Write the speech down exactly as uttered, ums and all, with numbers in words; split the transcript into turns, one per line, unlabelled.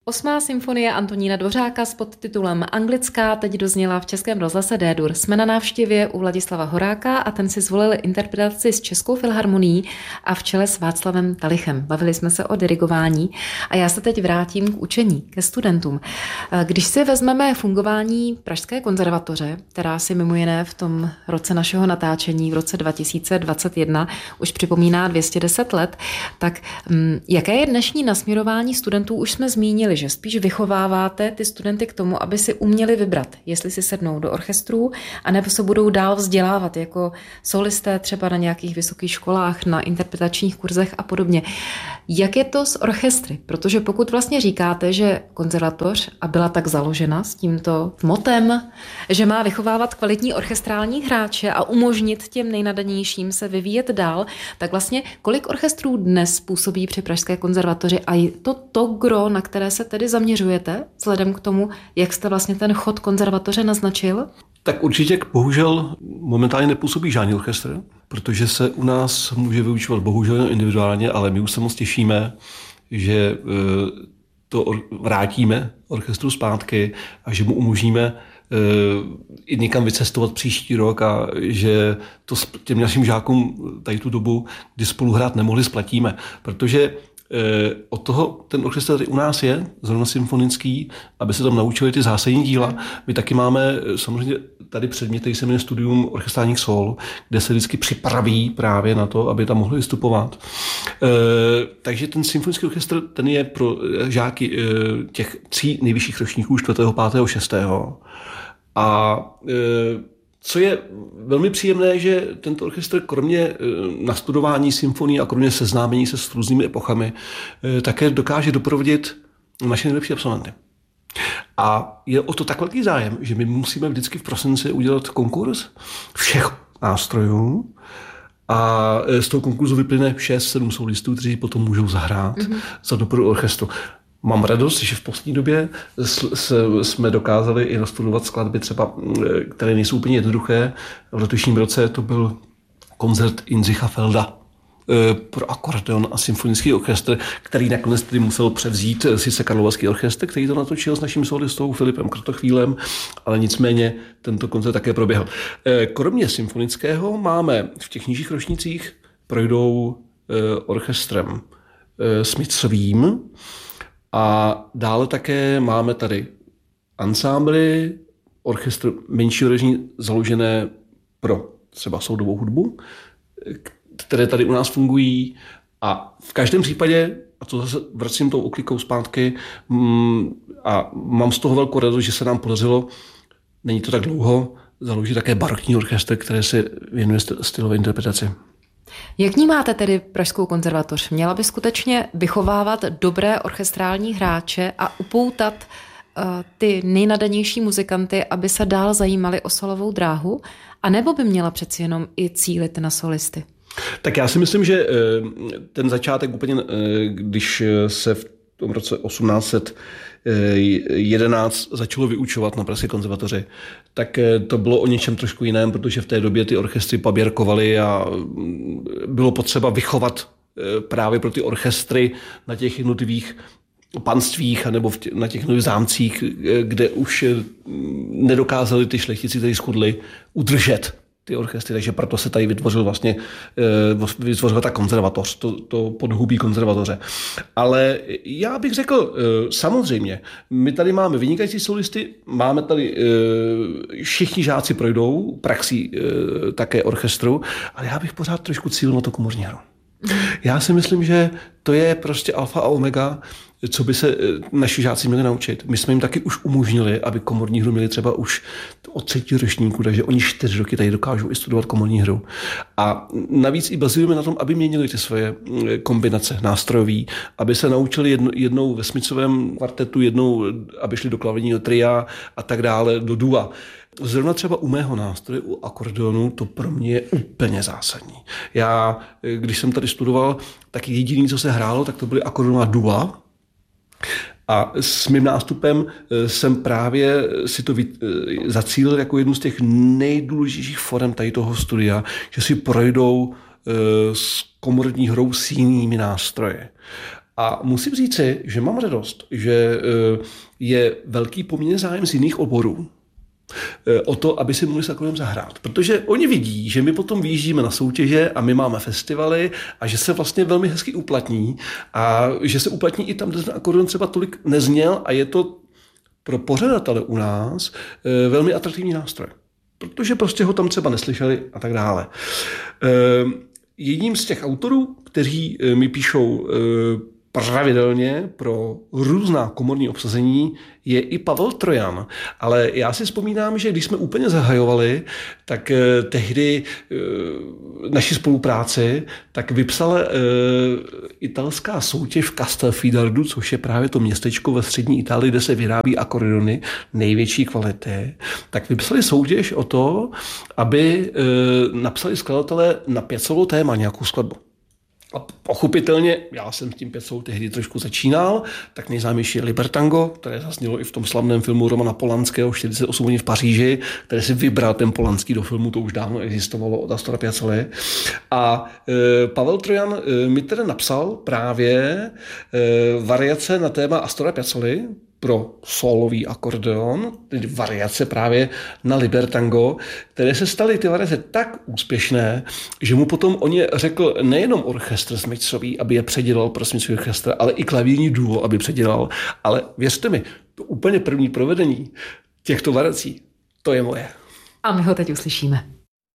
Osmá symfonie Antonína Dvořáka s podtitulem Anglická teď dozněla v Českém rozhlase D-dur. Jsme na návštěvě u Vladislava Horáka a ten si zvolil interpretaci s Českou filharmonií a v čele s Václavem Talichem. Bavili jsme se o dirigování a já se teď vrátím k učení, ke studentům. Když si vezmeme fungování Pražské konzervatoře, která si mimo jiné v tom roce našeho natáčení v roce dva tisíce dvacet jedna už připomíná dvě stě deset let, tak hm, jaké je dnešní nasměrování studentů, už jsme zmínili, že spíš vychováváte ty studenty k tomu, aby si uměli vybrat, jestli si sednou do orchestrů, anebo se budou dál vzdělávat jako solisté třeba na nějakých vysokých školách, na interpretačních kurzech a podobně. Jak je to s orchestry? Protože pokud vlastně říkáte, že konzervatoř a byla tak založena s tímto motem, že má vychovávat kvalitní orchestrální hráče a umožnit těm nejnadanějším se vyvíjet dál, tak vlastně kolik orchestrů dnes působí při Pražské konzervatoři a je to to gro, na které se tedy zaměřujete, vzhledem k tomu, jak jste vlastně ten chod konzervatoře naznačil?
Tak určitě bohužel momentálně nepůsobí žádný orchestr, protože se u nás může vyučovat bohužel individuálně, ale my už se moc těšíme, že to vrátíme orchestru zpátky a že mu umožníme i někam vycestovat příští rok a že to těm našim žákům tady tu dobu, kdy spolu hrát nemohli, splatíme, protože od toho ten orchestr tady u nás je, zrovna symfonický, aby se tam naučili ty zásadní díla. My taky máme samozřejmě tady předmět, který se jmenuje Studium orchestrálních sol, kde se vždycky připraví právě na to, aby tam mohli vystupovat. Takže ten symfonický orchestr, ten je pro žáky těch tří nejvyšších ročníků, čtvrtého, pátého, šestého. A co je velmi příjemné, že tento orchestr kromě nastudování symfonií a kromě seznámení se s různými epochami také dokáže doprovodit naše nejlepší absolventy. A je o to tak velký zájem, že my musíme vždycky v prosinci udělat konkurs všech nástrojů a z toho konkurzu vyplyne šest sedm solistů, kteří potom můžou zahrát mm-hmm. za doprovodu orchestru. Mám radost, že v poslední době jsme dokázali i nastudovat skladby třeba, které nejsou úplně jednoduché. V letošním roce to byl koncert Jindřicha Felda pro akordeon a symfonický orchestr, který nakonec tedy musel převzít sice Karlovarský orchestr, který to natočil s naším solistou Filipem Kratochvílem, ale nicméně tento koncert také proběhl. Kromě symfonického máme v těch nižších ročnících projdou orchestrem Smithsovým. A dále také máme tady ansámbly, orchestr menšího reží založené pro třeba soudobou hudbu, které tady u nás fungují. A v každém případě, a to zase vracím tou oklikou zpátky, a mám z toho velkou radost, že se nám podařilo, není to tak dlouho, založit také barokní orchestr, které se věnuje stylové interpretaci.
Jak vnímáte tedy Pražskou konzervatoř? Měla by skutečně vychovávat dobré orchestrální hráče a upoutat uh, ty nejnadanější muzikanty, aby se dál zajímali o solovou dráhu? A nebo by měla přeci jenom i cílit na solisty?
Tak já si myslím, že ten začátek úplně, když se v tom roce osmnáct set jedenáct začalo vyučovat na Pražské konzervatoři, tak to bylo o něčem trošku jiném, protože v té době ty orchestry paběrkovaly a bylo potřeba vychovat právě pro ty orchestry na těch jednotlivých panstvích anebo v tě, na těch nových zámcích, kde už nedokázali ty šlechtici, kteří schudli, udržet ty orchestry, takže proto se tady vytvořil vlastně, vytvořila ta konzervatoř, to, to podhubí konzervatoře. Ale já bych řekl, samozřejmě, my tady máme vynikající solisty, máme tady, všichni žáci projdou praxí také orchestru, ale já bych pořád trošku cílil na to komorní hru. Já si myslím, že to je prostě alfa a omega, co by se naši žáci měli naučit. My jsme jim taky už umožnili, aby komorní hru měli třeba už od třetího ročníku, takže oni čtyři roky tady dokážou i studovat komorní hru. A navíc i bazujeme na tom, aby měnili ty svoje kombinace nástrojové, aby se naučili jedno, jednou ve Smithsovém kvartetu, jednou, aby šli do klavírního tria a tak dále, do dua. Zrovna třeba u mého nástroje, u akordeonu, to pro mě je úplně zásadní. Já, když jsem tady studoval, tak jediný, co se hrálo, tak to byly akordeonová dua. A s mým nástupem jsem právě si to zacílil jako jednu z těch nejdůležitějších forem tady toho studia, že si projdou s komorní hrou s jinými nástroje. A musím říci, že mám radost, že je velký poměrně zájem z jiných oborů o to, aby si mohli s akordeonem zahrát. Protože oni vidí, že my potom vyjíždíme na soutěže a my máme festivaly a že se vlastně velmi hezky uplatní a že se uplatní i tam, kde ten akordeon třeba tolik nezněl a je to pro pořadatele u nás velmi atraktivní nástroj. Protože prostě ho tam třeba neslyšeli a tak dále. Jedním z těch autorů, kteří mi píšou pravidelně pro různá komorní obsazení, je i Pavel Trojan. Ale já si vzpomínám, že když jsme úplně zahajovali, tak eh, tehdy eh, naši spolupráci, tak vypsala eh, italská soutěž v Castelfidardu, což je právě to městečko ve střední Itálii, kde se vyrábí akordeony největší kvality. Tak vypsali soutěž o to, aby eh, napsali skladatelé na pět-solo téma nějakou skladbu. A pochopitelně, já jsem s tím pěcou tehdy trošku začínal, tak nejznámější je Libertango, které zaznělo i v tom slavném filmu Romana Polanského čtyřicet osm hodin v Paříži, které si vybral ten Polanský do filmu, to už dávno existovalo od Astora Piazzoly. A e, Pavel Trojan e, mi tedy napsal právě e, variace na téma Astora Piazzoly pro solový akordeon, tedy variace právě na Libertango, které se staly ty variace tak úspěšné, že mu potom o ně řekl nejenom orchestr smyčcový, aby je předělal pro smyčcový orchestr, ale i klavírní duo, aby předělal. Ale věřte mi, to úplně první provedení těchto variací, to je moje.
A my ho teď uslyšíme.